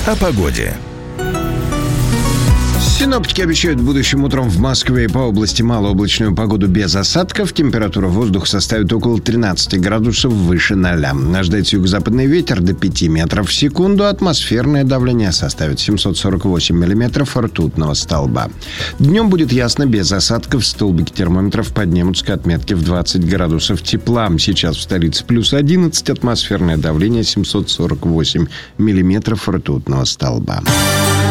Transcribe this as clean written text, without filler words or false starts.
О погоде. Синоптики обещают будущим утром в Москве и по области малооблачную погоду без осадков. Температура воздуха составит около 13 градусов выше 0. Ожидается юго-западный ветер до 5 метров в секунду. Атмосферное давление составит 748 миллиметров ртутного столба. Днем будет ясно без осадков. Столбики термометров поднимутся к отметке в 20 градусов тепла. Сейчас в столице плюс 11. Атмосферное давление 748 миллиметров ртутного столба.